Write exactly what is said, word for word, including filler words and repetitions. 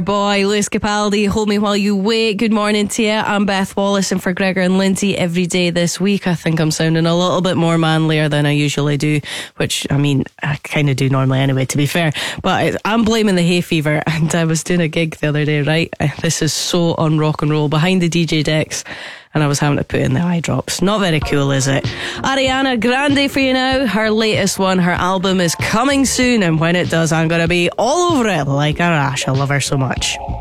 Boy, Lewis Capaldi, Hold Me While You Wait. Good morning to you. I'm Beth Wallace, and for Gregor and Lindsay every day this week, I think I'm sounding a little bit more manlier than I usually do, which, I mean, I kind of do normally anyway, to be fair. But I'm blaming the hay fever, and I was doing a gig the other day, right? This is so on rock and roll, behind the D J decks, and I was having to put in the eye drops. Not very cool, is it? Ariana Grande for you now. Her latest one, her album is coming soon, and when it does, I'm going to be all over it like a rash. I love her so much.